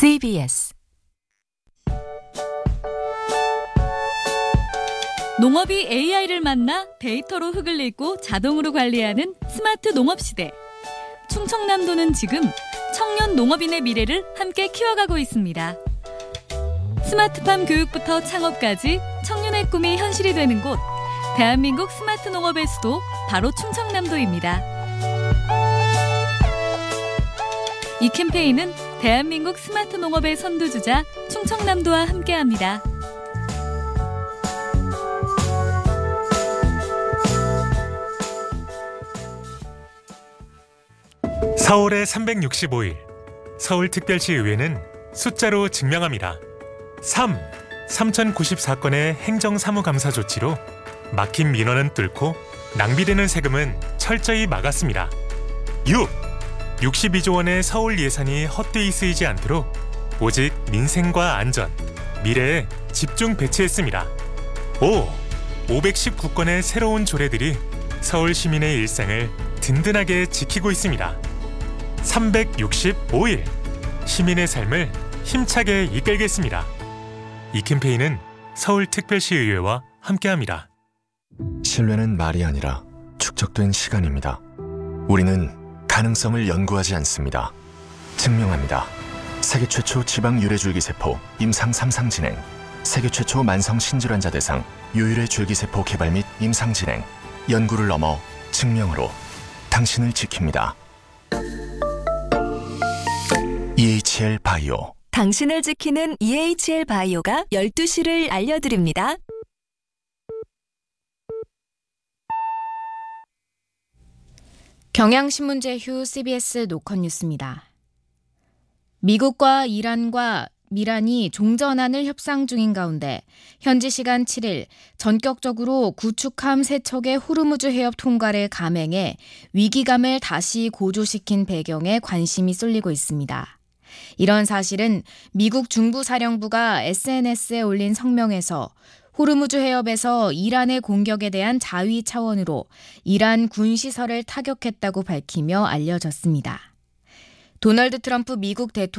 CBS 농업이 AI를 만나 데이터로 흙을 읽고 자동으로 관리하는 스마트 농업 시대. 충청남도는 지금 청년 농업인의 미래를 함께 키워가고 있습니다. 스마트팜 교육부터 창업까지 청년의 꿈이 현실이 되는 곳, 대한민국 스마트 농업의 수도 바로 충청남도입니다. 이 캠페인은 대한민국 스마트 농업의 선두주자 충청남도와 함께합니다. 서울의 365일, 서울특별시의회는 숫자로 증명합니다. 3094건의 행정사무감사 조치로 막힌 민원은 뚫고 낭비되는 세금은 철저히 막았습니다. 62조 원의 서울 예산이 헛되이 쓰이지 않도록 오직 민생과 안전, 미래에 집중 배치했습니다. 519건의 새로운 조례들이 서울 시민의 일상을 든든하게 지키고 있습니다. 365일, 시민의 삶을 힘차게 이끌겠습니다. 이 캠페인은 서울특별시의회와 함께합니다. 신뢰는 말이 아니라 축적된 시간입니다. 우리는 가능성을 연구하지 않습니다. 증명합니다. 세계 최초 지방 유래줄기세포 임상 3상 진행, 세계 최초 만성 신질환자 대상 유유래 줄기세포 개발 및 임상 진행, 연구를 넘어 증명으로 당신을 지킵니다. EHL 바이오. 당신을 지키는 EHL 바이오가 12시를 알려드립니다. 경향신문제 후 CBS 노컷뉴스입니다. 미국과 이란이 종전안을 협상 중인 가운데 현지 시간 7일 전격적으로 구축함 3척의 호르무즈 해협 통과를 감행해 위기감을 다시 고조시킨 배경에 관심이 쏠리고 있습니다. 이런 사실은 미국 중부사령부가 SNS에 올린 성명에서 호르무즈 해협에서 이란의 공격에 대한 자위 차원으로 이란 군시설을 타격했다고 밝히며 알려졌습니다. 도널드 트럼프 미국 대통령